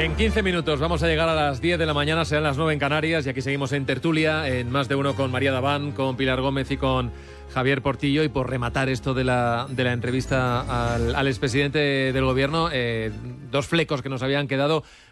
En 15 minutos vamos a llegar a las 10 de la mañana, serán las 9 en Canarias, y aquí seguimos en tertulia, en Más de Uno, con María Daván, con Pilar Gómez y con Javier Portillo. Y por rematar esto de la entrevista al expresidente del gobierno, dos flecos que nos habían quedado.